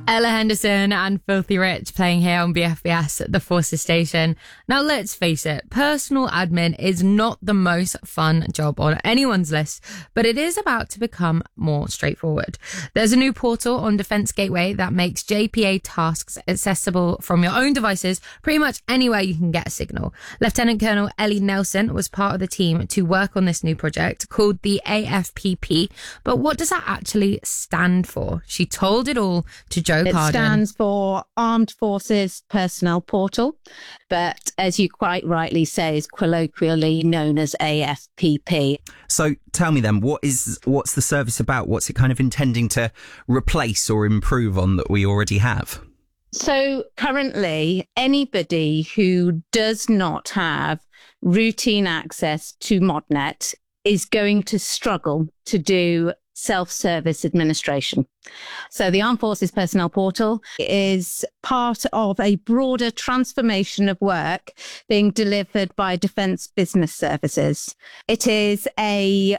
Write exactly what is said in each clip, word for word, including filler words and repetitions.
Ella Henderson and Filthy Rich playing here on B F B S at the Forces Station. Now, let's face it, personal admin is not the most fun job on anyone's list, but it is about to become more straightforward. There's a new portal on Defence Gateway that makes J P A tasks accessible from your own devices pretty much anywhere you can get a signal. Lieutenant Colonel Ellie Nelson was part of the team to work on this new project called the A F P P. But what does that actually stand for? She told it all to Joe It Carden. stands for Armed Forces Personnel Portal, but as you quite rightly say, is colloquially known as A F P P. So tell me then, what is what's the service about? What's it kind of intending to replace or improve on that we already have? So currently, anybody who does not have routine access to ModNet is going to struggle to do self-service administration. So the Armed Forces Personnel Portal is part of a broader transformation of work being delivered by Defence Business Services. It is a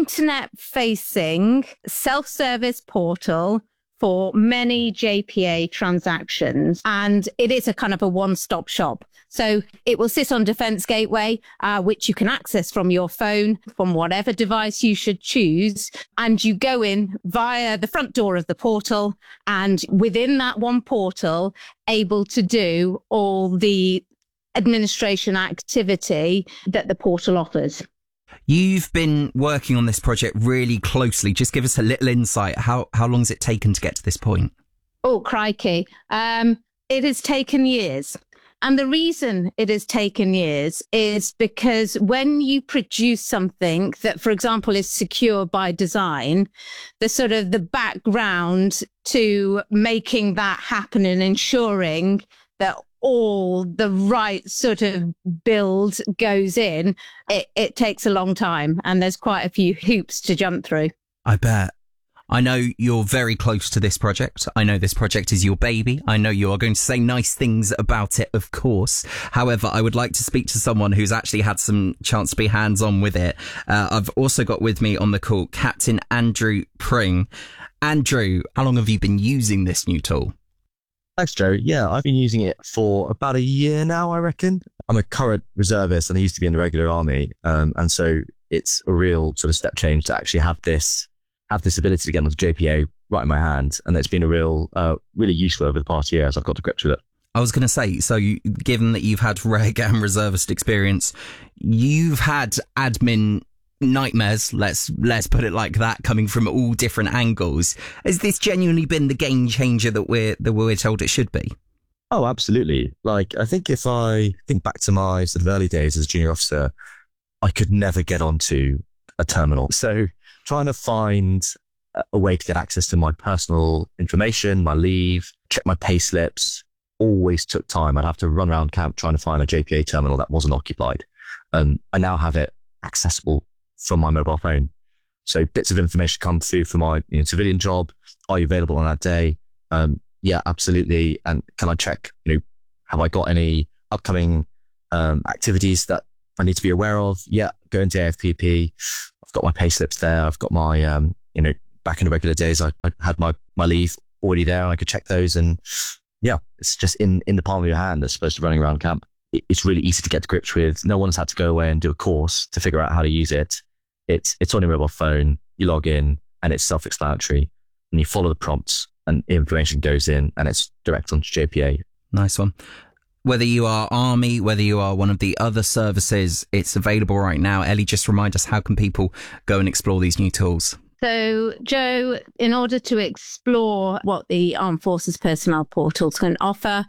internet-facing self-service portal for many J P A transactions, and it is a kind of a one-stop shop. So it will sit on Defence Gateway, uh, which you can access from your phone, from whatever device you should choose, and you go in via the front door of the portal, and within that one portal, able to do all the administration activity that the portal offers. You've been working on this project really closely. Just give us a little insight. How how long has it taken to get to this point? Oh, crikey. Um, it has taken years. And the reason it has taken years is because when you produce something that, for example, is secure by design, the sort of the background to making that happen and ensuring that all the right sort of build goes in, it, it takes a long time. And there's quite a few hoops to jump through. I bet. I know you're very close to this project. I know this project is your baby. I know you are going to say nice things about it, of course. However, I would like to speak to someone who's actually had some chance to be hands-on with it. Uh, I've also got with me on the call Captain Andrew Pring. Andrew, how long have you been using this new tool? Thanks, Joe. Yeah, I've been using it for about a year now, I reckon. I'm a current reservist and I used to be in the regular army. Um, and so it's a real sort of step change to actually have this have this ability to get onto J P A right in my hand. And it's been a real, uh, really useful over the past year as I've got to grips with it. I was going to say, so you, given that you've had reg and reservist experience, you've had admin nightmares, let's let's put it like that, coming from all different angles. Has this genuinely been the game changer that we're that we're told it should be? Oh, absolutely. Like, I think if I think back to my sort of early days as a junior officer, I could never get onto a terminal. So trying to find a way to get access to my personal information, my leave, check my pay slips, always took time. I'd have to run around camp trying to find a J P A terminal that wasn't occupied. And I now have it accessible from my mobile phone. So bits of information come through for my you know, civilian job. Are you available on that day? Um, yeah, absolutely. And can I check, you know, have I got any upcoming um, activities that I need to be aware of? Yeah, go into A F P P. I've got my pay slips there. I've got my, um, you know, back in the regular days, I, I had my, my leave already there. I could check those. And yeah, it's just in, in the palm of your hand as opposed to running around camp. It, it's really easy to get to grips with. No one's had to go away and do a course to figure out how to use it. It's it's on your mobile phone, you log in and it's self-explanatory and you follow the prompts and information goes in and it's direct onto J P A. Nice one. Whether you are Army, whether you are one of the other services, it's available right now. Ellie, just remind us, how can people go and explore these new tools? So, Joe, in order to explore what the Armed Forces Personnel Portals can offer,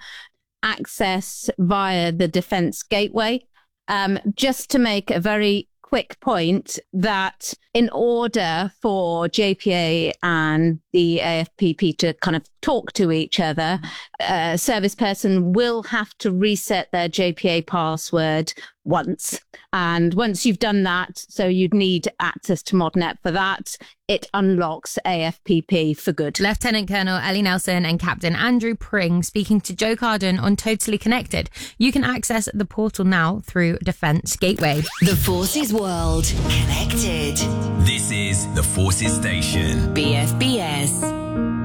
access via the Defence Gateway. Um, just to make a very quick point that in order for J P A and the A F P P to kind of talk to each other, a service person will have to reset their J P A password once. And once you've done that, so you'd need access to ModNet for that, it unlocks A F P P for good. Lieutenant Colonel Ellie Nelson and Captain Andrew Pring speaking to Joe Carden on Totally Connected. You can access the portal now through Defence Gateway. The Forces World. Connected. This is the Forces Station. B F B S.